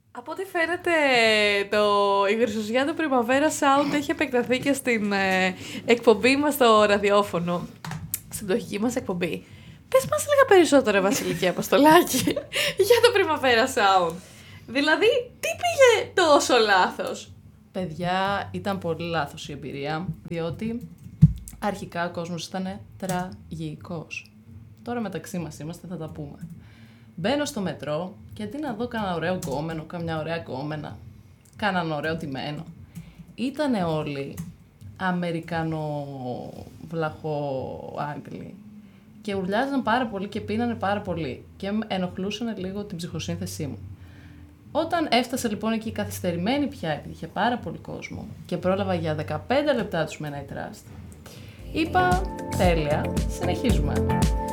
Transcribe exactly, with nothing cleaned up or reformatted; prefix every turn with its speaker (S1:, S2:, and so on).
S1: Από ό,τι φαίνεται, το, η Χρυσουγιά του Πριμαβέρα Sound έχει επεκταθεί και στην ε, εκπομπή μας στο ραδιόφωνο. Στην πτωχική μας εκπομπή. Πες μας λίγα περισσότερα, Βασιλική Αποστολάκη, για το Πριμαβέρα Sound. Δηλαδή, τι πήγε τόσο λάθος?
S2: Παιδιά, ήταν πολύ λάθος η εμπειρία, διότι αρχικά ο κόσμος ήταν τραγικός. Τώρα μεταξύ μας είμαστε, θα τα πούμε. Μπαίνω στο μετρό και αντί να δω κανένα ωραίο γκόμενο, καμιά ωραία γκόμενα, κανέναν ωραίο τιμένο, ήτανε όλοι Αμερικανο-βλαχο-Άγγλοι και ουρλιάζαν πάρα πολύ και πίνανε πάρα πολύ και ενοχλούσαν λίγο την ψυχοσύνθεσή μου. Όταν έφτασα λοιπόν εκεί καθυστερημένη πια, επειδή είχε πάρα πολύ κόσμο και πρόλαβα για δεκαπέντε λεπτά τους Men I Trust, είπα τέλεια, συνεχίζουμε.